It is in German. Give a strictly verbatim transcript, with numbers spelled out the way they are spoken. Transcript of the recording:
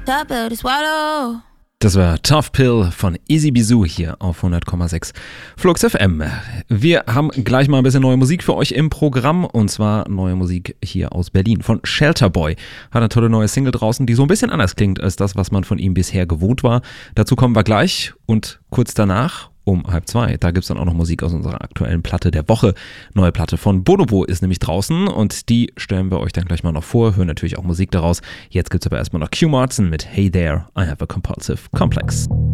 Tough pill to swallow. Das war Tough Pill von Easy Bizou hier auf hundert Komma sechs Flux F M. Wir haben gleich mal ein bisschen neue Musik für euch im Programm, und zwar neue Musik hier aus Berlin von Shelterboy. Hat eine tolle neue Single draußen, die so ein bisschen anders klingt als das, was man von ihm bisher gewohnt war. Dazu kommen wir gleich, und kurz danach um halb zwei, da gibt es dann auch noch Musik aus unserer aktuellen Platte der Woche. Neue Platte von Bonobo ist nämlich draußen, und die stellen wir euch dann gleich mal noch vor, hören natürlich auch Musik daraus. Jetzt gibt es aber erstmal noch Q Martin mit Hey There, I Have a Compulsive Complex.